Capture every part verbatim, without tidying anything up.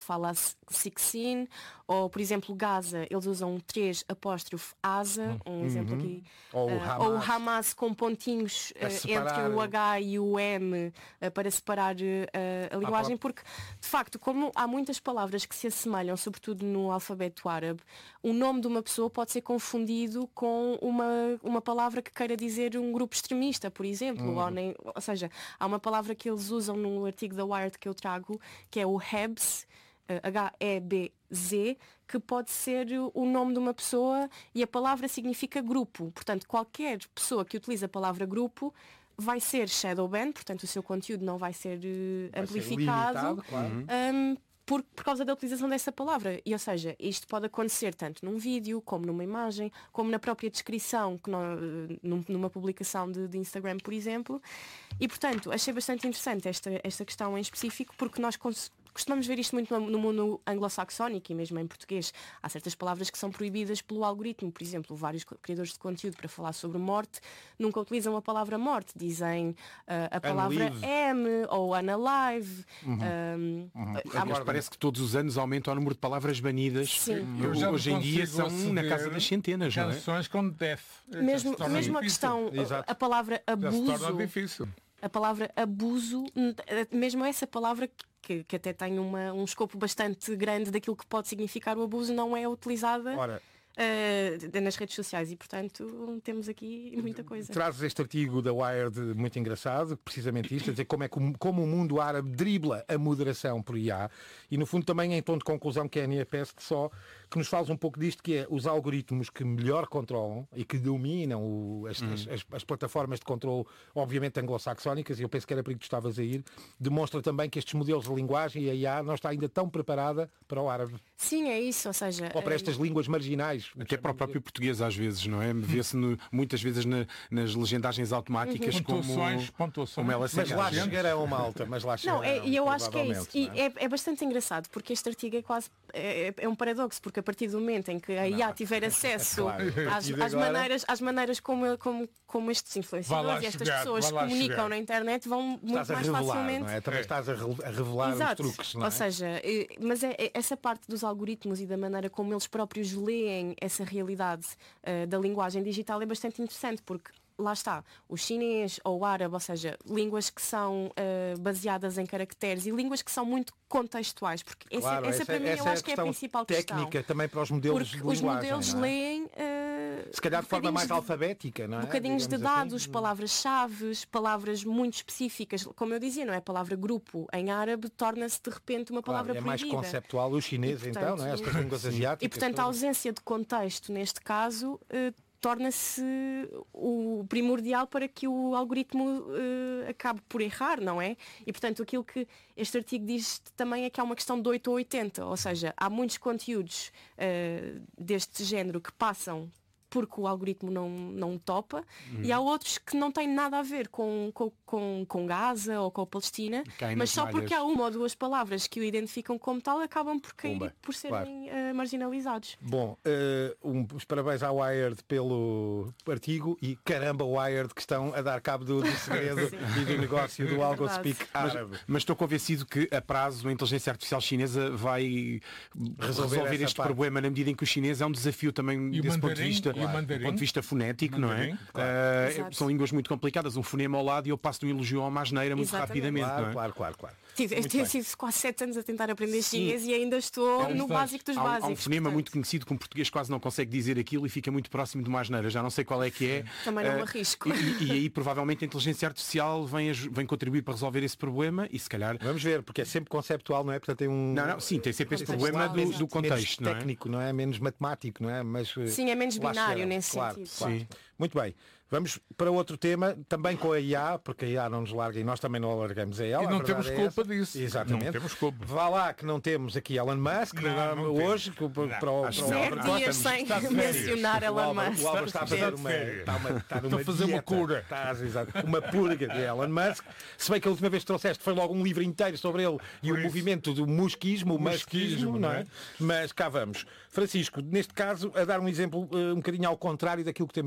fala sixteen, ou por exemplo Gaza, eles usam três apóstrofo Asa, um uhum. exemplo aqui, ou, uh, Hamas. ou Hamas com pontinhos uh, entre o H e o M uh, para separar uh, a linguagem, porque de facto, como há muitas palavras que se assemelham, sobretudo no alfabeto árabe, o nome de uma pessoa pode ser confundido com uma, uma palavra que queira dizer um grupo extremista, por exemplo, uhum. ou, nem, ou seja, há uma palavra que eles usam no artigo da Wired que eu trago, que é o Hebs, H E B Z, que pode ser o nome de uma pessoa e a palavra significa grupo. Portanto, qualquer pessoa que utiliza a palavra grupo vai ser shadow banned, portanto o seu conteúdo não vai ser uh, vai amplificado ser limitado, claro. um, por, por causa da utilização dessa palavra. E, ou seja, isto pode acontecer tanto num vídeo, como numa imagem, como na própria descrição, que não, numa publicação de, de Instagram, por exemplo. E, portanto, achei bastante interessante esta, esta questão em específico, porque nós cons- costumamos ver isto muito no, no mundo anglo-saxónico e mesmo em português. Há certas palavras que são proibidas pelo algoritmo. Por exemplo, vários criadores de conteúdo para falar sobre morte nunca utilizam a palavra morte. Dizem uh, a palavra Unlive. M ou unalive. Uhum. Um, uhum. Agora parece que todos os anos aumenta o número de palavras banidas. Sim. Eu já hoje em dia são na casa das centenas. Canções não é? com death. Mesmo, mesmo a questão, a palavra abuso. Já se torna difícil. A palavra abuso, mesmo essa palavra que, que até tem uma, um escopo bastante grande daquilo que pode significar o abuso, não é utilizada Ora, uh, nas redes sociais e, portanto, temos aqui muita coisa. Trazes este artigo da Wired muito engraçado, precisamente isto, a dizer como é como, como o mundo árabe dribla a moderação por I A e, no fundo, também em tom de conclusão, Kénia, peço-te só que nos fales um pouco disto, que é os algoritmos que melhor controlam e que dominam o, as, hum. as, as, as plataformas de controle, obviamente anglo-saxónicas, e eu penso que era para aí que tu estavas a ir, demonstra também que estes modelos de linguagem e a I A não está ainda tão preparada para o árabe. Sim, é isso, ou seja... Ou para estas é... línguas marginais. Até para o próprio português às vezes, não é? Vê-se no, muitas vezes na, nas legendagens automáticas uhum. como, pontuações, pontuações. como ela se Mas lá chegarão, malta, mas lá chegarão. Não, é, e eu acho que é isso. E é? É, é bastante engraçado, porque este artigo é quase... É, é um paradoxo, porque a partir do momento em que a I A tiver acesso claro. às, às, maneiras, às maneiras como, como, como estes influenciadores e estas chegar, pessoas comunicam chegar. na internet vão estás muito mais revelar, facilmente... Não é? Também estás a revelar Exato. os truques, não é? Ou seja, mas é, é, essa parte dos algoritmos e da maneira como eles próprios leem essa realidade uh, da linguagem digital é bastante interessante, porque lá está, o chinês ou o árabe, ou seja, línguas que são uh, baseadas em caracteres e línguas que são muito contextuais, porque claro, essa, essa, essa para mim eu é acho que é a principal técnica questão. Também para os modelos porque de linguagem. Os modelos não é? leem uh, se calhar de forma mais de, alfabética, não é? Bocadinhos Digamos de dados, assim. palavras-chave, palavras muito específicas, como eu dizia, não é? A palavra grupo em árabe torna-se de repente uma palavra claro, é proibida. mais conceptual o chinês, e, portanto, então, não é? Estas línguas asiáticas. E portanto todas. a ausência de contexto neste caso uh, torna-se o primordial para que o algoritmo uh, acabe por errar, não é? E, portanto, aquilo que este artigo diz também é que há uma questão de oito ou oitenta, ou seja, há muitos conteúdos uh, deste género que passam porque o algoritmo não, não topa, uhum. e há outros que não têm nada a ver com, com, com, com Gaza ou com a Palestina, Caem mas só malhas. porque há uma ou duas palavras que o identificam como tal, acabam por cair Pumba, e por serem claro. uh, marginalizados. Bom, uh, um, os parabéns à Wired pelo artigo e caramba Wired que estão a dar cabo do, do segredo e do negócio do AlgoSpeak árabe. Mas, mas estou convencido que a prazo a inteligência artificial chinesa vai resolver, resolver este parte. problema na medida em que o chinês é um desafio também e desse ponto de vista. Claro. Do ponto de vista fonético, mandarim, não é? Claro. Uh, são línguas muito complicadas, um fonema ao lado e eu passo de um elogio a uma asneira muito Exatamente. rapidamente. Claro, não é? claro, claro, claro. Tive, eu tenho sido quase sete anos a tentar aprender chinês e ainda estou é no básico dos há, básicos. Há um fonema portanto. muito conhecido que um português quase não consegue dizer aquilo e fica muito próximo de uma asneira. Já não sei qual é que é. Também não uh, me arrisco. E, e aí provavelmente a inteligência artificial vem, vem contribuir para resolver esse problema e se calhar... Vamos ver, porque é sempre conceptual, não é? Portanto, tem um... Não, não, sim, tem sempre esse tem problema do, menos, do contexto, menos não é? técnico, não é? Menos matemático, não é? Mas, sim, é menos binário chegaram. nesse claro, sentido. Claro. Sim. Muito bem. Vamos para outro tema, também com a I A, porque a I A não nos larga e nós também não a largamos a ela. E não temos é culpa essa. disso. Exatamente. Não temos culpa. Vá lá que não temos aqui Elon Musk não, não hoje, temos. que, para o Zero dias sem mencionar Elon Musk. O Álvaro está a fazer uma, está uma, está numa a fazer dieta, uma cura. Está, exato, uma purga de Elon Musk. Se bem que a última vez que trouxeste foi logo um livro inteiro sobre ele e Por o isso. movimento do musquismo, o masquismo, não é? Mas cá vamos. Francisco, neste caso, a dar um exemplo uh, um bocadinho ao contrário daquilo que temos feito, que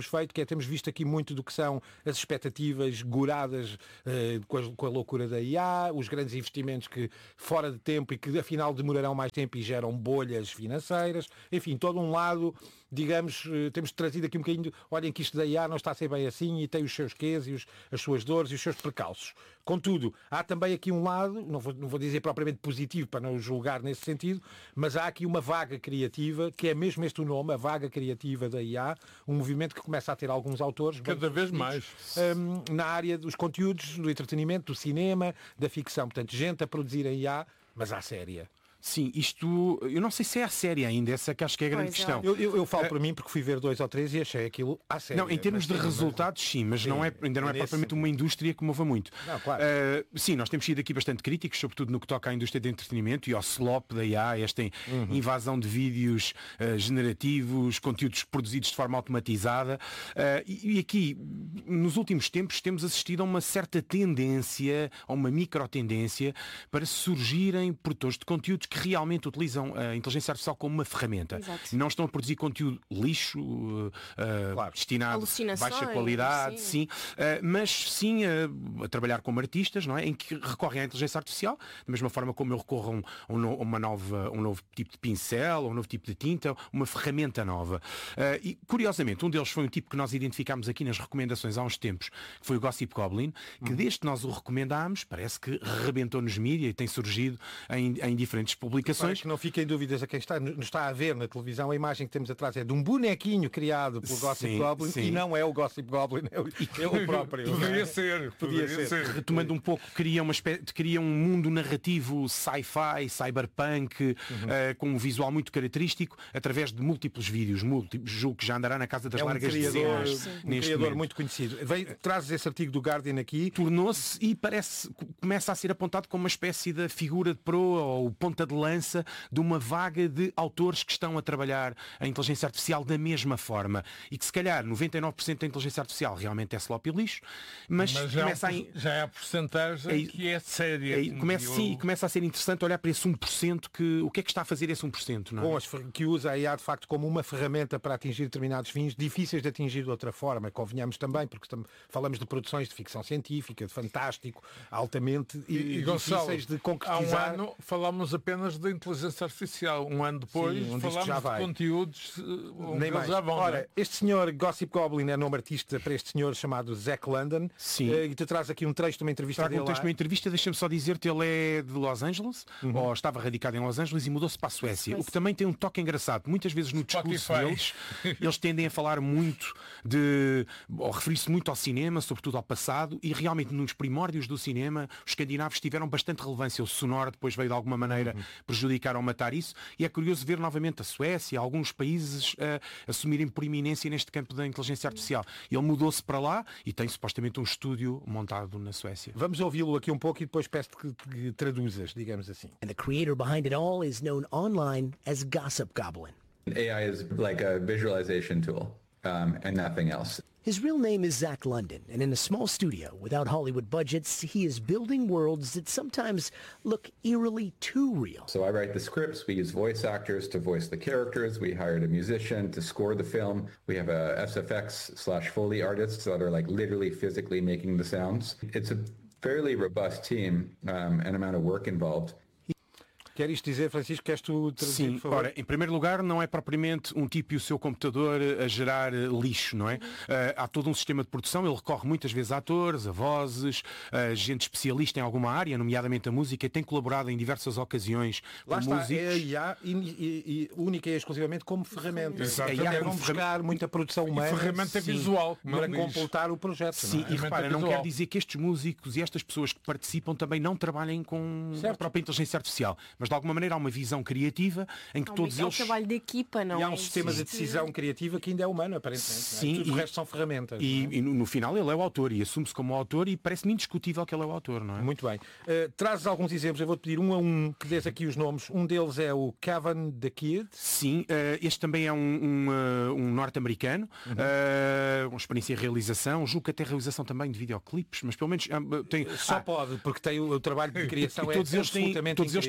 é, temos visto aqui muito do que são as expectativas goradas uh, com, a, com a loucura da I A, os grandes investimentos que fora de tempo e que afinal demorarão mais tempo e geram bolhas financeiras, enfim, todo um lado, digamos, uh, temos trazido aqui um bocadinho, de, olhem que isto da I A não está a ser bem assim e tem os seus quês e os, as suas dores e os seus percalços. Contudo, há também aqui um lado, não vou, não vou dizer propriamente positivo para não julgar nesse sentido, mas há aqui uma vaga criativa, que é mesmo este o nome, a vaga criativa da I A, um movimento que começa a ter alguns autores cada vez mais um, na área dos conteúdos, do entretenimento, do cinema, da ficção. Portanto, gente a produzir a I A, mas à séria. Sim, isto, eu não sei se é a série ainda, essa que acho que é a grande pois questão. Eu, eu, eu falo uh, para mim porque fui ver dois ou três e achei aquilo à série. Não, em termos de resultados, sim, mas sim, não é, ainda não é propriamente sentido. Uma indústria que mova muito. Não, claro. uh, sim, nós temos sido aqui bastante críticos, sobretudo no que toca à indústria de entretenimento e ao slop da I A, esta uhum. invasão de vídeos uh, generativos, conteúdos produzidos de forma automatizada. Uh, e, e aqui, nos últimos tempos, temos assistido a uma certa tendência, a uma micro-tendência, para surgirem produtores de conteúdos que realmente utilizam a inteligência artificial como uma ferramenta. Exato. Não estão a produzir conteúdo lixo, uh, claro. destinado a baixa qualidade, sim, sim uh, mas sim uh, a trabalhar como artistas, não é? Em que recorrem à inteligência artificial, da mesma forma como eu recorro a, um, a um, uma nova, um novo tipo de pincel, um novo tipo de tinta, uma ferramenta nova. Uh, e, curiosamente, um deles foi um tipo que nós identificámos aqui nas recomendações há uns tempos, que foi o Gossip Goblin, que hum. desde que nós o recomendámos, parece que rebentou nos mídias e tem surgido em, em diferentes publicações. Que não fiquem dúvidas a quem está, nos está a ver na televisão, a imagem que temos atrás é de um bonequinho criado pelo Gossip sim, Goblin sim. e não é o Gossip Goblin, é o, é o próprio. Poderia é? ser, poderia, poderia ser. ser. Retomando um pouco, cria, uma espécie, cria um mundo narrativo sci-fi, cyberpunk, uhum. uh, com um visual muito característico, através de múltiplos vídeos, múltiplos, julgo que já andará na casa das é um largas criador, dezenas. Um criador momento. muito conhecido. Vem, trazes esse artigo do Guardian aqui. Tornou-se e parece, começa a ser apontado como uma espécie de figura de proa ou ponta de lança de uma vaga de autores que estão a trabalhar a inteligência artificial da mesma forma e que se calhar noventa e nove por cento da inteligência artificial realmente é slop e lixo, mas, mas já, começa é, a... já é a porcentagem é, que é séria. É, começa, eu... sim, começa a ser interessante olhar para esse um por cento, que, o que é que está a fazer esse um por cento? Não é? Bom, que usa a I A de facto como uma ferramenta para atingir determinados fins, difíceis de atingir de outra forma, convenhamos também, porque estamos, falamos de produções de ficção científica, de fantástico, altamente e, e, e Gonçalo, difíceis de concretizar. Há um ano falámos apenas de inteligência artificial, um ano depois sim, falámos já vai. de conteúdos nem mais. Já vão, Ora, este senhor Gossip Goblin é nome artista para este senhor chamado Zach London. Sim. Uh, e te traz aqui um trecho de uma entrevista Trago dele. um trecho de uma entrevista, deixa-me só dizer-te, ele é de Los Angeles, uhum. ou estava radicado em Los Angeles e mudou-se para a Suécia, o que também tem um toque engraçado. Muitas vezes no discurso Spotify. deles, eles tendem a falar muito de, ou referir-se muito ao cinema, sobretudo ao passado, e realmente nos primórdios do cinema, os escandinavos tiveram bastante relevância. O sonoro depois veio de alguma maneira uhum. prejudicar ou matar isso, e é curioso ver novamente a Suécia, alguns países uh, assumirem proeminência neste campo da inteligência artificial. Ele mudou-se para lá e tem supostamente um estúdio montado na Suécia. Vamos ouvi-lo aqui um pouco e depois peço-te que, que traduzas, digamos assim. And the creator behind it all is known online as Gossip Goblin. A I is like a visualization tool um, and nothing else. His real name is Zach London, and in a small studio without Hollywood budgets, he is building worlds that sometimes look eerily too real. So I write the scripts, we use voice actors to voice the characters, we hired a musician to score the film, we have a S F X slash Foley artists that are like literally physically making the sounds. It's a fairly robust team um, and amount of work involved. Quer isto dizer, Francisco, queres tu traduzir, Sim, por favor? ora, em primeiro lugar, não é propriamente um tipo e o seu computador a gerar lixo, não é? Uh, há todo um sistema de produção, ele recorre muitas vezes a atores, a vozes, a gente especialista em alguma área, nomeadamente a música, e tem colaborado em diversas ocasiões Lá com está, músicos. é a I A e, e, e única e exclusivamente como ferramenta. Exatamente. A I A vão buscar muita produção humana. E ferramenta sim, visual, para completar o projeto. Sim, não é? e repara, não quer dizer que estes músicos e estas pessoas que participam também não trabalhem com certo. a própria inteligência artificial, mas de alguma maneira há uma visão visão criativa em que há todos um eles... trabalho de equipa, não e há é? um sistema de decisão criativa que ainda é humano, aparentemente. Sim, é? Tudo e, o resto são ferramentas. E, é? e no, no final ele é o autor e assume-se como autor e parece-me indiscutível que ele é o autor, não é? Muito bem. Uh, trazes alguns exemplos, eu vou-te pedir um a um que dês aqui os nomes. Um deles é o Kevin the Kid. Sim, uh, este também é um, um, uh, um norte-americano, uhum. uh, uma experiência em realização, julgo que até realização também de videoclipes, mas pelo menos uh, tem... Só ah, pode, porque tem o, o trabalho de criação todos é eles têm, todos eles têm uma característica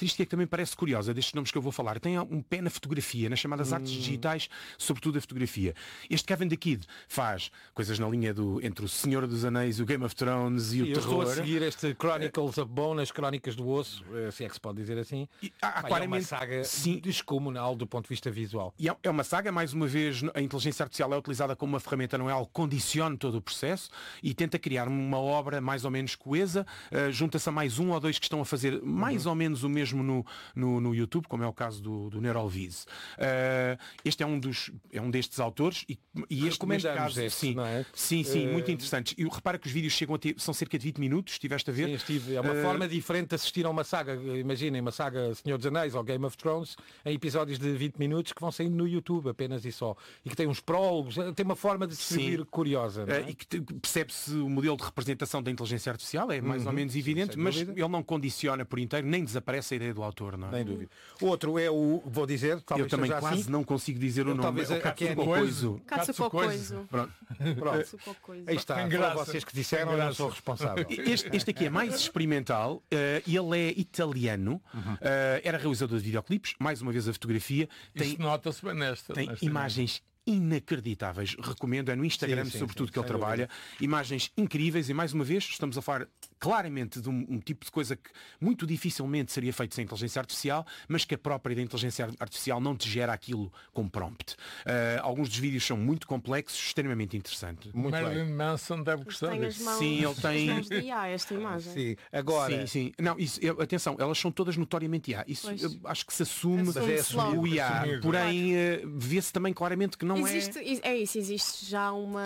característica que também parece curiosa destes nomes que eu vou falar. Tem um pé na fotografia, nas chamadas hum. artes digitais, sobretudo a fotografia. Este Kevin the Kid faz coisas na linha do entre o Senhor dos Anéis, o Game of Thrones e Sim, o eu terror. Estou a seguir este Chronicles of Bone, as Crónicas do Osso, se é que se pode dizer assim. E há, há Pai, claramente, é uma saga sim, descomunal do ponto de vista visual. E é uma saga, mais uma vez, a inteligência artificial é utilizada como uma ferramenta, não é algo que condicione todo o processo e tenta criar uma obra mais ou menos coesa, uh, junta-se a mais um ou dois que estão a fazer mais uhum. ou menos o mesmo no, no, no YouTube, como é o caso do, do Neuralviz. Uh, este é um, dos, é um destes autores e, e este neste caso, este, sim, não é? sim, sim, uh... muito interessantes. E repara que os vídeos chegam a ter, são cerca de vinte minutos, estiveste a ver? Sim, estive. É uma uh... forma diferente de assistir a uma saga, imaginem, uma saga Senhor dos Anéis ou Game of Thrones, em episódios de vinte minutos que vão saindo no YouTube apenas e só. E que tem uns prólogos, tem uma forma de distribuir sim. curiosa. Não é? Uh, e que percebe-se o modelo de representação da inteligência artificial, é mais uhum. ou menos evidente, mas ele não condiciona por inteiro, nem desaparece a ideia do autor, não é? Nem dúvida. Outro é o, vou dizer, talvez eu também quase assim, não consigo dizer o nome. Talvez é o Katsukoizo. Katsukoizo. Pronto. Pronto. Aí está, foram vocês que disseram, eu não sou responsável. Este, este aqui é mais experimental, uh, ele é italiano, uhum. uh, era realizador de videoclipes, mais uma vez a fotografia. Tem, Isso nota-se bem nesta. Tem nesta imagens inacreditáveis, recomendo, é no Instagram sim, sim, sobretudo sim, que ele trabalha, dúvida. Imagens incríveis e mais uma vez estamos a falar claramente de um, um tipo de coisa que muito dificilmente seria feito sem inteligência artificial, mas que a própria da inteligência artificial não te gera aquilo com prompt. Uh, alguns dos vídeos são muito complexos, extremamente interessantes. Muito Marilyn bem. Manson deve gostar disso. Sim, ele tem... esta imagem. Sim, agora... Sim, sim. Não, isso, eu, atenção, elas são todas notoriamente I A. Isso eu, acho que se assume, assume é o I A. Assumido. Porém, uh, vê-se também claramente que não existe, é... É isso, existe já uma...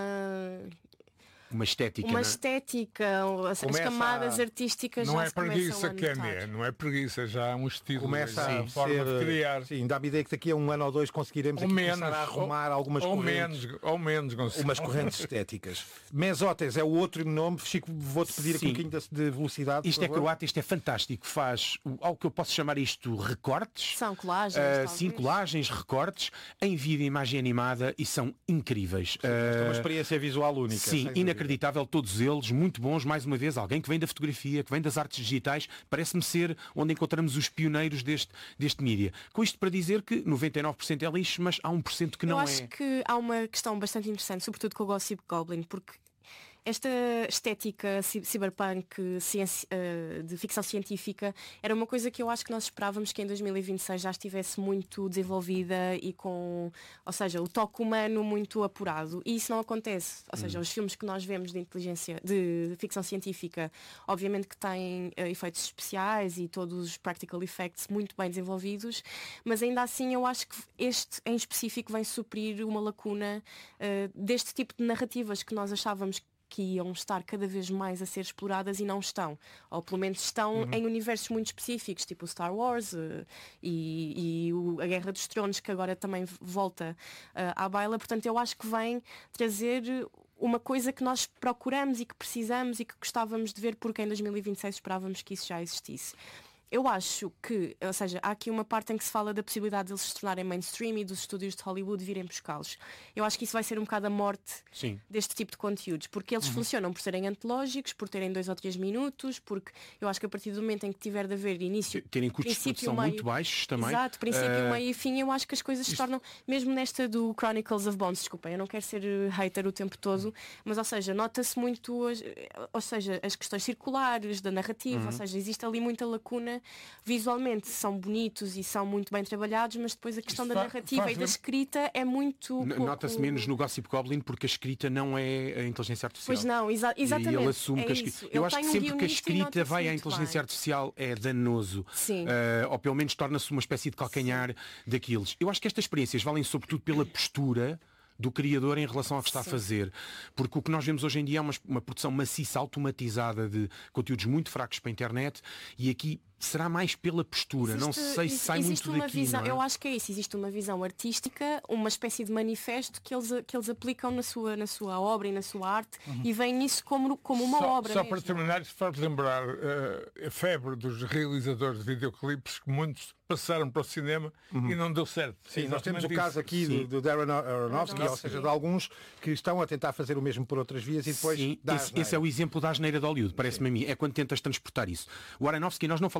Uma estética. Uma não? estética, as, as camadas a... artísticas não já é se preguiça, que é, não é preguiça, já há um estilo. Começa a sim, forma ser, de criar. Sim, dá-me ideia que daqui a um ano ou dois conseguiremos ou aqui menos, começar a arrumar ou, algumas ou correntes. Menos, ou menos, Gonçalo. Umas correntes estéticas. Mesotes é o outro nome. Chico, vou-te pedir sim. aqui um pouquinho de velocidade. Isto é croata, isto é fantástico. Faz algo que eu posso chamar isto recortes. São colagens. Uh, sim, colagens, recortes, em vídeo, imagem animada e são incríveis. Sim, uh, é uma experiência visual única. Sim, inacreditável, todos eles, muito bons, mais uma vez, alguém que vem da fotografia, que vem das artes digitais, parece-me ser onde encontramos os pioneiros deste, deste mídia. Com isto para dizer que noventa e nove por cento é lixo, mas há um por cento que não é. Eu acho é. que há uma questão bastante interessante, sobretudo com o Gossip Goblin, porque esta estética cyberpunk ciência, de ficção científica era uma coisa que eu acho que nós esperávamos que em dois mil e vinte e seis já estivesse muito desenvolvida e com, ou seja, o toque humano muito apurado. E isso não acontece. Ou seja, hum. os filmes que nós vemos de inteligência, de ficção científica, obviamente que têm uh, efeitos especiais e todos os practical effects muito bem desenvolvidos, mas ainda assim eu acho que este em específico vem suprir uma lacuna uh, deste tipo de narrativas que nós achávamos que iam estar cada vez mais a ser exploradas e não estão. Ou pelo menos estão uhum. em universos muito específicos, tipo o Star Wars uh, e, e o, a Guerra dos Tronos, que agora também volta uh, à baila. Portanto, eu acho que vem trazer uma coisa que nós procuramos e que precisamos e que gostávamos de ver, porque em dois mil e vinte e seis esperávamos que isso já existisse. Eu acho que, ou seja, há aqui uma parte em que se fala da possibilidade de eles se tornarem mainstream e dos estúdios de Hollywood virem buscá-los. Eu acho que isso vai ser um bocado a morte Sim. deste tipo de conteúdos, porque eles uhum. funcionam por serem antológicos, por terem dois ou três minutos, porque eu acho que a partir do momento em que tiver de haver início, terem custos de produção meio, muito baixos também. Exato, princípio, uh... meio e fim, eu acho que as coisas Isto... se tornam, mesmo nesta do Chronicles of Bones, desculpa, eu não quero ser hater o tempo todo, uhum. mas ou seja, nota-se muito, as, ou seja, as questões circulares da narrativa, uhum. ou seja, existe ali muita lacuna visual. São bonitos e são muito bem trabalhados, mas depois a questão Isso da narrativa faz, faz e da escrita é muito... Nota-se menos no Gossip Goblin porque a escrita não é a inteligência artificial. Pois não, exa exatamente. E ele assume é que a escrita... Eu, Eu acho que sempre um que a escrita vai à inteligência bem. artificial é danoso. Sim. Uh, ou pelo menos torna-se uma espécie de calcanhar Sim. daqueles. Eu acho que estas experiências valem sobretudo pela postura do criador em relação ao que está Sim. a fazer. Porque o que nós vemos hoje em dia é uma, uma produção maciça, automatizada de conteúdos muito fracos para a internet e aqui será mais pela postura, existe, não sei se sai muito uma daqui, visão, não é? Eu acho que é isso, existe uma visão artística, uma espécie de manifesto que eles, que eles aplicam na sua, na sua obra e na sua arte uhum. e veem isso como, como uma só, obra Só mesmo. para terminar, isto faz lembrar uh, a febre dos realizadores de videoclipes que muitos passaram para o cinema uhum. e não deu certo. Sim, é nós temos o isso. caso aqui do, do Darren Aronofsky, ou seja, de alguns que estão a tentar fazer o mesmo por outras vias e depois Sim, esse, esse é o exemplo da asneira de Hollywood, parece-me a mim, é quando tentas transportar isso. O Aronofsky, nós não falámos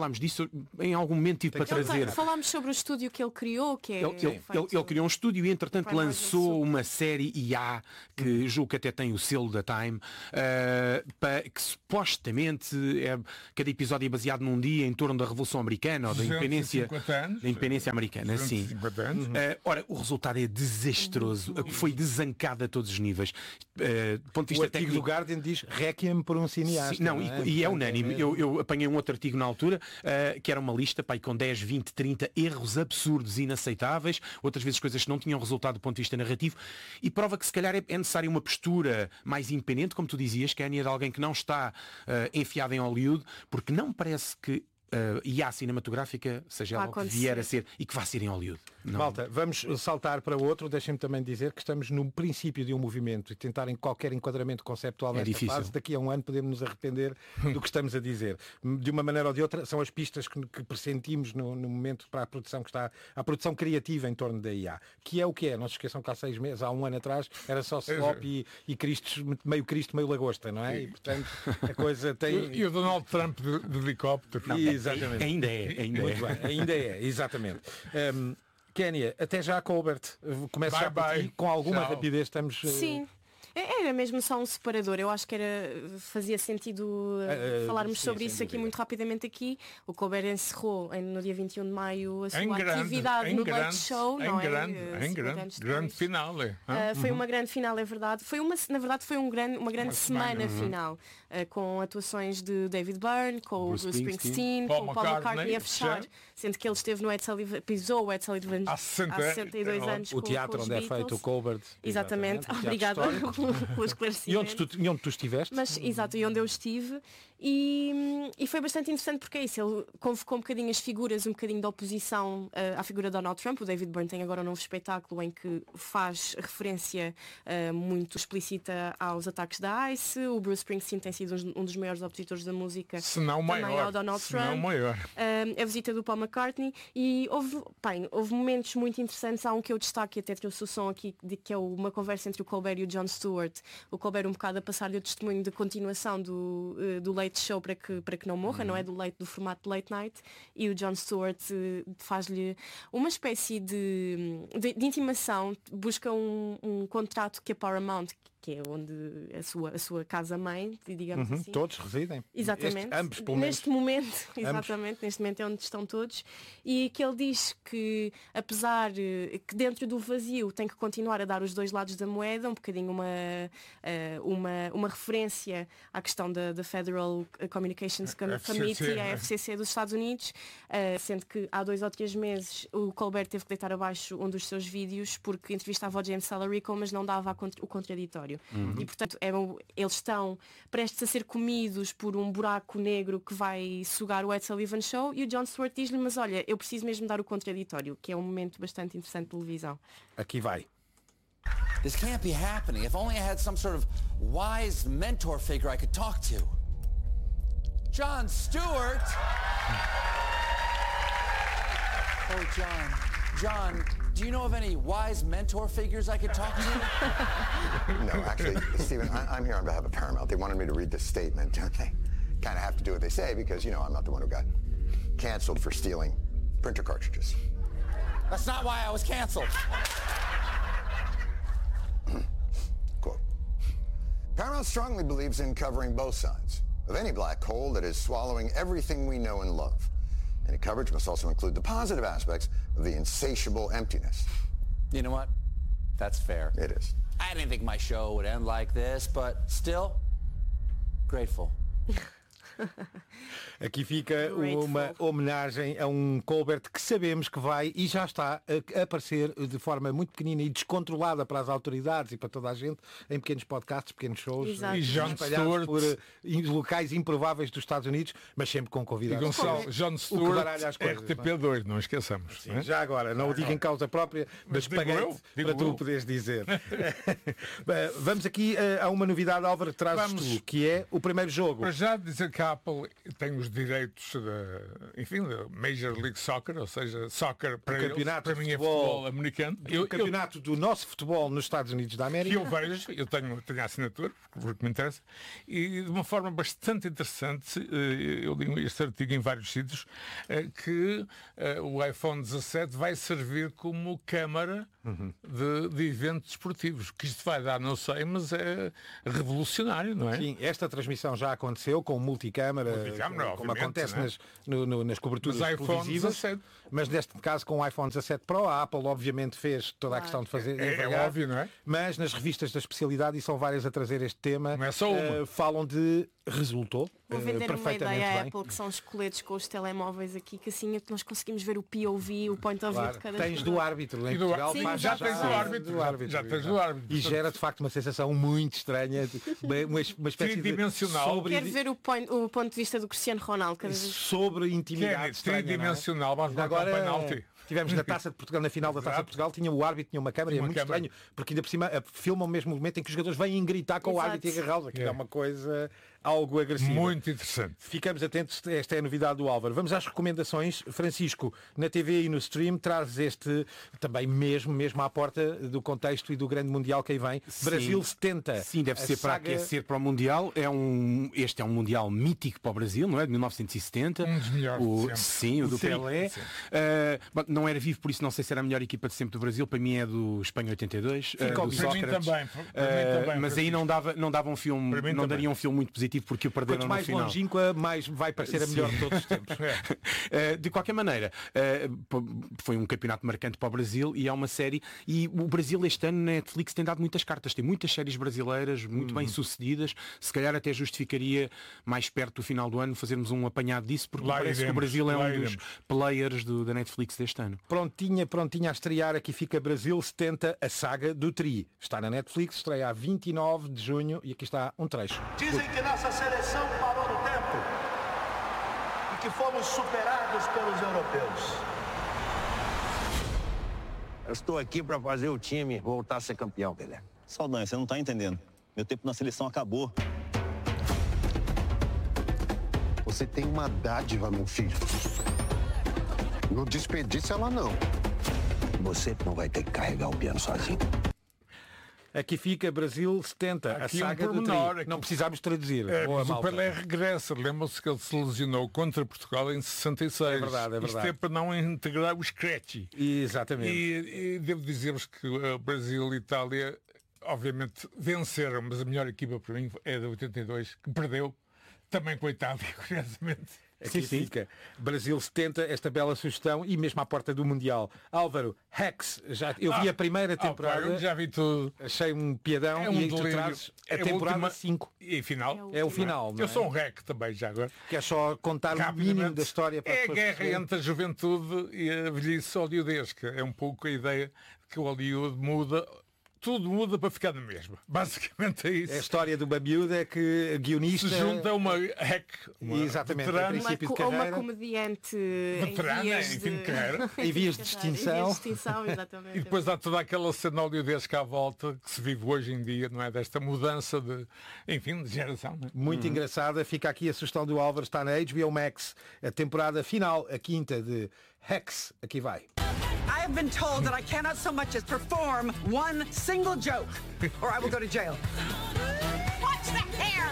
falámos disso em algum momento tive para trazer. Falámos sobre o estúdio que ele criou, que é ele, ele, ele, ele criou um estúdio e entretanto lançou uma série I A que julgo que até tem o selo da Time, uh, para, que supostamente é, cada episódio é baseado num dia em torno da Revolução Americana ou da independência, anos, da independência americana, sim. Anos. Uh, ora, o resultado é desastroso, foi desancado a todos os níveis. Uh, do ponto de vista o artigo técnico, do Guardian diz Requiem por um cineasta. Sim, não, não é? e, e é unânime. Eu, eu apanhei um outro artigo na altura uh, que era uma lista pai, com dez, vinte, trinta erros absurdos, inaceitáveis, outras vezes coisas que não tinham resultado do ponto de vista narrativo, e prova que se calhar é, é necessária uma postura mais independente, como tu dizias, que é de alguém que não está uh, enfiado em Hollywood, porque não parece que Uh, I A cinematográfica seja ela o que vier a ser e que vá ser em Hollywood. Não. Malta, vamos saltar para outro. Deixem-me também dizer que estamos no princípio de um movimento e tentarem qualquer enquadramento conceptual é nesta difícil. fase. Daqui a um ano podemos nos arrepender do que estamos a dizer. De uma maneira ou de outra, são as pistas que, que pressentimos no, no momento para a produção que está, a produção criativa em torno da I A. Que é o que é. Não se esqueçam que há seis meses, há um ano atrás, era só slop e, e Cristos, meio Cristo, meio lagosta, não é? E portanto a coisa tem... E o Donald Trump de, de helicóptero. Não, exatamente. Ainda é, ainda Muito é. bem, ainda é, exatamente. Um, Kénia, até já, Colbert. Começo Bye, já por bye. ti, com alguma Tchau. rapidez estamos... uh, Sim. Era mesmo só um separador. Eu acho que era, fazia sentido uh, Uh, falarmos sim, sobre sem isso aqui dúvida. muito rapidamente aqui. O Colbert encerrou em- no dia vinte e um de maio a sua Em grande, atividade em no grande, Late Show, em não grande, é? Uh, em cinquenta grande, anos grande depois. final. É. Uh, foi uma grande final, é verdade. Foi uma, na verdade, foi um grande, uma grande Uma semana, semana, uhum. final, uh, com atuações de David Byrne, com Bruce o Bruce Springsteen, Springsteen, com Paul o Paul McCartney, McCartney, a fechar, já. sendo que ele esteve no Ed Sullivan, pisou o Ed Sullivan Há sessenta sessenta e dois é, anos. O com- teatro com os onde é Beatles. feito o Colbert. Exatamente, o teatro obrigada histórico. pelo pelo E esclarecimento. onde, tu, e onde tu estiveste? Mas, exato, e onde eu estive. E, e foi bastante interessante porque é isso, ele convocou um bocadinho as figuras, um bocadinho de oposição uh, à figura de Donald Trump. O David Byrne tem agora um novo espetáculo em que faz referência uh, muito explícita aos ataques da ICE. O Bruce Springsteen tem sido um dos maiores opositores da música, Se não também maior. ao Donald se não Trump. maior. Um, a visita do Paul McCartney e houve, bem, houve momentos muito interessantes. Há um que eu destaque, até trouxe o som aqui, de, que é uma conversa entre o Colbert e o Jon Stewart. O Colbert um bocado a passar-lhe o testemunho de continuação do, uh, do Late Show para que, para que não morra, não é? Do, late, do formato de Late Night. E o Jon Stewart uh, faz-lhe uma espécie de, de, de intimação, busca um, um contrato que a Paramount, que é onde a sua, a sua casa-mãe, digamos Uhum, assim. todos residem. Exatamente. Este, ambos, pelo menos. Neste momento, exatamente, neste momento é onde estão todos. E que ele diz que, apesar eh, que dentro do vazio tem que continuar a dar os dois lados da moeda, um bocadinho uma, eh, uma, uma referência à questão da, da Federal Communications Com- F C C, Committee, a né? F C C dos Estados Unidos, eh, sendo que há dois ou três meses o Colbert teve que deitar abaixo um dos seus vídeos porque entrevistava o James Salarico, mas não dava a cont- o contraditório. E portanto é um- eles estão prestes a ser comidos por um buraco negro que vai sugar o Ed Sullivan Show e o Jon Stewart diz-lhe, mas olha, eu preciso mesmo dar o contraditório, que é um momento bastante interessante de televisão. Aqui vai. This can't be happening. If only I had some sort of wise mentor figure I could talk to. Jon Stewart! Oh, John. John, do you know of any wise mentor figures I could talk to? No, actually, Stephen, I, I'm here on behalf of Paramount. They wanted me to read this statement. They kind of have to do what they say because, you know, I'm not the one who got canceled for stealing printer cartridges. That's not why I was canceled. Quote, Paramount strongly believes in covering both sides of any black hole that is swallowing everything we know and love. Any coverage must also include the positive aspects of the insatiable emptiness. You know what? That's fair. It is. I didn't think my show would end like this, but still, grateful. Aqui fica Grateful. uma homenagem a um Colbert que sabemos que vai e já está a aparecer de forma muito pequenina e descontrolada para as autoridades e para toda a gente em pequenos podcasts, pequenos shows Exato. E Jon espalhados Stewart. por uh, locais improváveis dos Estados Unidos, mas sempre com E convidados. Gonçalo, Jon O que Stewart, baralha as coisas, R T P dois, não esqueçamos. Sim, não é? já agora, não o digo em causa própria, mas digo paguei eu, digo para tu eu. o poderes dizer. Bem, vamos aqui uh, a uma novidade, Álvaro, trazes Vamos. tu, que é o primeiro jogo. Para já dizer que a Apple tem os direitos da, enfim, da Major League Soccer, ou seja, soccer para eles, para mim é futebol americano. Eu, o campeonato eu, do nosso futebol nos Estados Unidos da América. Que eu vejo, eu tenho, tenho a assinatura, porque me interessa, e de uma forma bastante interessante, eu li este artigo em vários sítios, que o iPhone dezassete vai servir como câmara uhum. de, de eventos esportivos. O que isto vai dar, não sei, mas é revolucionário, não é? Sim, esta transmissão já aconteceu com multicâmara, multicâmara como acontece é? nas, no, no, nas coberturas mas televisivas, mas neste caso com o iPhone dezassete Pro, a Apple obviamente fez toda a questão de fazer é, é óbvio, não é? Mas nas revistas da especialidade, e são várias a trazer este tema, não é só uma. Uh, falam de resultou Vou vender uh, perfeitamente uma ideia à bem. Apple, que são os coletes com os telemóveis aqui, que assim é que nós conseguimos ver o P O V, o point of view claro. de cada Tens do árbitro em Portugal, Sim, já, já tens do árbitro, do árbitro, já, já tens do árbitro. E gera de facto uma sensação muito estranha, uma, uma espécie tridimensional. de sobre... Quero ver o, point, o ponto de vista do Cristiano Ronaldo cada vez. Sobre intimidade estranha, tridimensional, vamos agora um penalti. Tivemos na Taça de Portugal, na final da Taça de Portugal, tinha o árbitro, tinha uma câmara, e é muito câmara. estranho, porque ainda por cima filmam o mesmo momento em que os jogadores vêm gritar com Exato. o árbitro e agarrá-los. Aquilo é. é uma coisa algo agressiva. Muito interessante. Ficamos atentos, esta é a novidade do Álvaro. Vamos às recomendações. Francisco, na T V e no stream, traz este também mesmo, mesmo à porta do contexto e do grande Mundial que aí vem. Sim. Brasil setenta. Sim, deve ser saga... para aquecer para o Mundial. É um, este é um Mundial mítico para o Brasil, não é? De mil novecentos e setenta. Um dos melhores o, Sim, o do sim, Pelé. Sim. Uh, não era vivo, por isso não sei se era a melhor equipa de sempre do Brasil. Para mim é do Espanha oitenta e dois. Sim, uh, do para mim também. Para uh, mim também mas aí não dava, não dava um filme, não também. daria um filme muito positivo porque o perderam Quanto mais no final. longínqua, mais vai parecer a melhor de todos os tempos. uh, de qualquer maneira, uh, foi um campeonato marcante para o Brasil e é uma série. E o Brasil este ano na Netflix tem dado muitas cartas. Tem muitas séries brasileiras muito hum. bem sucedidas. Se calhar até justificaria mais perto do final do ano fazermos um apanhado disso, porque lá parece iremos, que o Brasil é um iremos. dos players do, da Netflix deste ano. Prontinha, prontinha a estrear. Aqui fica Brasil setenta, a saga do Tri. Está na Netflix, estreia a vinte e nove de junho e aqui está um trecho. Dizem que nossa seleção parou no tempo e que fomos superados pelos europeus. Eu estou aqui para fazer o time voltar a ser campeão, Pelé. Saldanha, você não está entendendo. Meu tempo na seleção acabou. Você tem uma dádiva, meu filho. Não desperdiça ela, não. Você não vai ter que carregar o piano sozinho. Aqui fica Brasil setenta, aqui a saga um do Tri. Aqui... Não precisamos traduzir. É, mas o Pelé regressa. Lembram-se que ele se lesionou contra Portugal em sessenta e seis. É verdade, é verdade. Isto é para não integrar o scratchy. Exatamente. E, e devo dizer-vos que o Brasil e Itália, obviamente, venceram, mas a melhor equipa para mim é da oitenta e dois, que perdeu, também com a Itália, curiosamente. Aqui sim, fica sim. Brasil setenta, esta bela sugestão, e mesmo à porta do Mundial. Álvaro, Hacks, já, eu vi ah, a primeira temporada, ah, já vi tudo. Achei um piadão é um e tu trazes a é temporada cinco. E final? É o final. Não é? Eu sou um hack também já agora. Que é só contar o mínimo da história para é a guerra perceber. Entre a juventude e a velhice hollywoodesca. É um pouco a ideia de que o Hollywood muda. Tudo muda para ficar na mesma. Basicamente é isso. É a história de uma miúda que guionista... Se junta uma hack, uma Exatamente, veterana, em princípio uma, de carreira. Uma comediante veterana, em vias em fim de carreira. Em vias de extinção. Em vias de extinção, exatamente. E depois há toda aquela cena hollywoodesca à volta que se vive hoje em dia, não é? Desta mudança de, enfim, de geração. Não é? Muito uhum. engraçada. Fica aqui a sugestão do Álvaro, está na H B O Max. A temporada final, a quinta de Hacks. Aqui vai. I have been told that I cannot so much as perform one single joke, or I will go to jail. Watch the hair!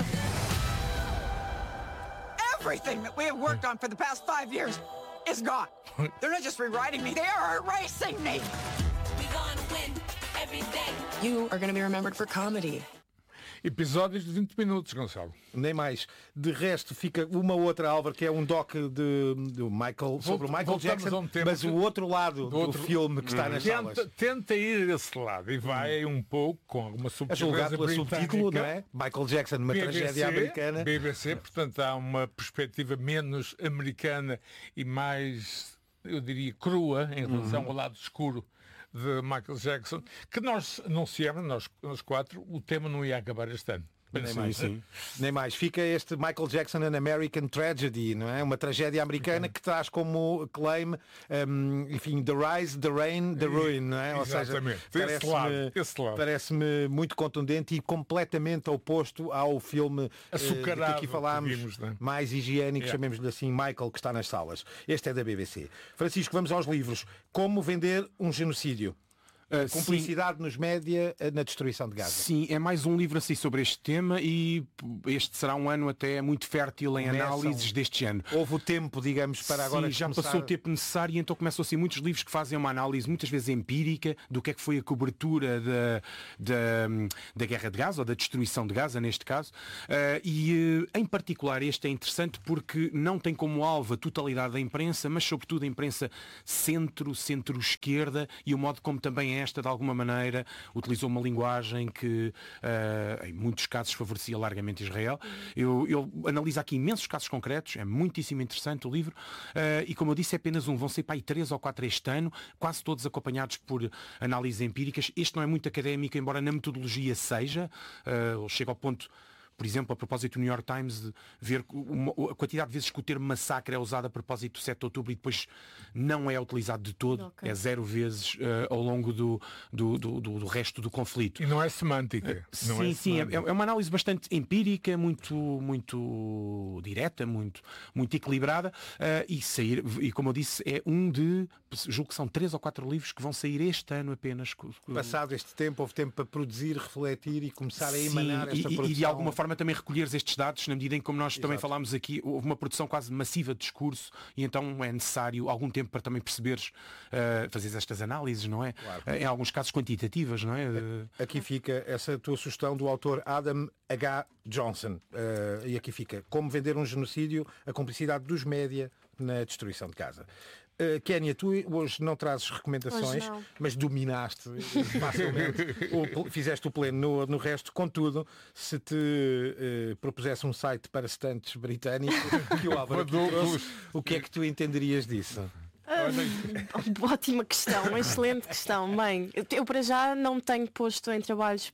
Everything that we have worked on for the past five years is gone. They're not just rewriting me, they are erasing me! We're gonna win every day. You are going to be remembered for comedy. Episódios de vinte minutos, Gonçalo. Nem mais. De resto, fica uma outra, Álvaro, que é um doc de, de Michael, sobre o Michael Jackson, um mas que, o outro lado do, outro, do filme que está nas tenta, salas. Tenta ir esse lado e vai um pouco com alguma subtileza pelo subtítulo, não é? Michael Jackson, uma B B C, tragédia americana. B B C, portanto há uma perspectiva menos americana e mais, eu diria, crua em relação uhum. ao lado escuro de Michael Jackson, que nós anunciamos, nós, nós quatro, o tema não ia acabar este ano. Nem sim, mais. Sim. Nem mais. Fica este Michael Jackson An American Tragedy, não é? Uma tragédia americana que traz como claim, um, enfim, The Rise, The Rain, The Ruin, não é? Ou seja, parece-me parece-me muito contundente e completamente oposto ao filme açucarado, uh, que aqui falámos, vimos, né? mais higiênico, yeah. chamemos-lhe assim, Michael, que está nas salas. Este é da B B C. Francisco, vamos aos livros. Como vender um genocídio? Uh, Cumplicidade sim. nos média na destruição de Gaza. Sim, é mais um livro assim sobre este tema e este será um ano até muito fértil em Começam. análises deste ano. Houve o tempo, digamos, para sim, agora já começar... passou o tempo necessário e então começam assim muitos livros que fazem uma análise muitas vezes empírica do que é que foi a cobertura da, da, da guerra de Gaza ou da destruição de Gaza neste caso uh, e uh, em particular este é interessante porque não tem como alvo a totalidade da imprensa, mas sobretudo a imprensa centro, centro-esquerda e o modo como também esta, de alguma maneira, utilizou uma linguagem que, uh, em muitos casos, favorecia largamente Israel. Eu, eu analiso aqui imensos casos concretos, é muitíssimo interessante o livro, uh, e como eu disse, é apenas um. Vão ser para aí três ou quatro este ano, quase todos acompanhados por análises empíricas. Este não é muito académico, embora na metodologia seja. Uh, chega ao ponto... Por exemplo, a propósito do New York Times, de ver uma, a quantidade de vezes que o termo massacre é usado a propósito do sete de outubro e depois não é utilizado de todo, okay. é zero vezes uh, ao longo do, do, do, do, do resto do conflito. E não é semântica. Uh, não sim, é sim, semântica. É, é uma análise bastante empírica, muito, muito direta, muito, muito equilibrada uh, e sair, e como eu disse, é um de, julgo que são três ou quatro livros que vão sair este ano apenas. Passado este tempo, houve tempo para produzir, refletir e começar a emanar sim, esta e, produção. E de alguma forma também recolheres estes dados, na medida em que, como nós Exato. também falámos aqui, houve uma produção quase massiva de discurso e então é necessário algum tempo para também perceberes, uh, fazeres estas análises, não é? Claro. Uh, em alguns casos quantitativas, não é? Uh... Aqui fica essa tua sugestão do autor Adam H. Johnson. Uh, e aqui fica como vender um genocídio, a cumplicidade dos média na destruição de Gaza. Uh, Kénia, tu hoje não trazes recomendações, não. mas dominaste facilmente, o, fizeste o pleno no, no resto. Contudo, se te uh, propusesse um site para estantes britânico que o Álvaro trouxe, o que é que tu entenderias disso? Uh, ótima questão, uma excelente questão. Bem, eu, eu para já não me tenho posto em trabalhos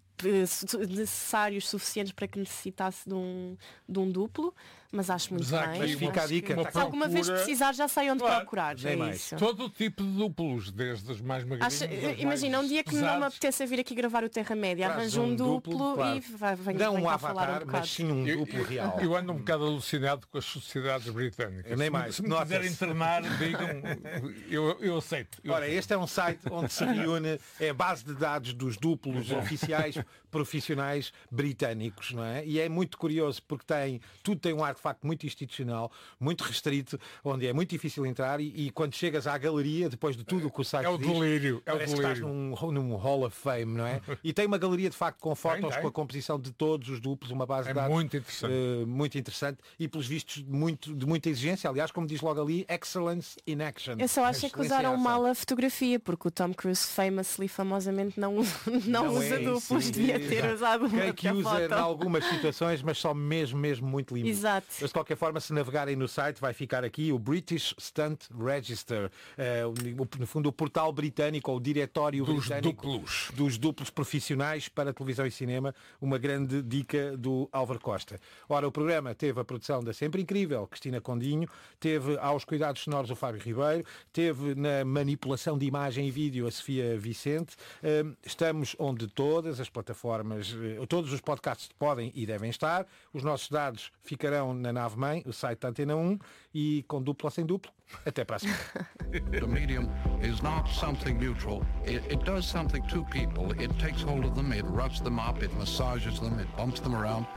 necessários suficientes para que necessitasse de um, de um duplo, mas acho muito Exato, bem. Fica a dica. Se alguma vez precisar já sei onde claro, procurar. É mais. isso. Todo o tipo de duplos, desde os mais magrinhos. Imagina, um dia que pesados. não me apeteça vir aqui gravar o Terra-média, arranjo um, um duplo, duplo claro. e vai, vem, não vem um cá avatar, falar um mas sim um duplo eu, real. Eu ando um bocado alucinado com as sociedades britânicas. Eu nem mais. Se me quiserem internar, digam, eu, eu aceito. Eu Ora, aceito. este é um site onde se reúne é a base de dados dos duplos oficiais profissionais britânicos, não é? E é muito curioso porque tem, tudo tem um ar de facto muito institucional, muito restrito, onde é muito difícil entrar e, e quando chegas à galeria, depois de tudo o que o site é o diz, delírio, é o parece delírio. que estás num, num Hall of Fame, não é? E tem uma galeria de facto com fotos, tem, tem. com a composição de todos os duplos, uma base é de dados muito interessante. Uh, muito interessante e pelos vistos muito, de muita exigência, aliás, como diz logo ali, excellence in action. Eu só acho que usaram mal a fotografia, porque o Tom Cruise famously, famosamente não, não, não usa é, duplos, sim, devia ter exato. usado uma que usa em algumas situações, mas só mesmo, mesmo muito limpo. Exato. Mas de qualquer forma, se navegarem no site, vai ficar aqui o British Stunt Register, uh, no fundo o portal britânico, ou o diretório dos britânico duplos. dos duplos profissionais para televisão e cinema, uma grande dica do Álvaro Costa. Ora, o programa teve a produção da sempre incrível Cristina Condinho, teve aos cuidados sonoros o Fábio Ribeiro, teve na manipulação de imagem e vídeo a Sofia Vicente. Uh, estamos onde todas as plataformas, uh, todos os podcasts podem e devem estar. Os nossos dados ficarão na nave-mãe, o site da Antena um, e com duplo ou sem duplo, até para a semana. The medium is not something neutral. It, it does something to people. It takes hold of them, it roughs them up, it massages them, it bumps them around.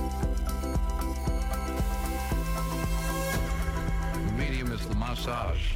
The medium is the massage.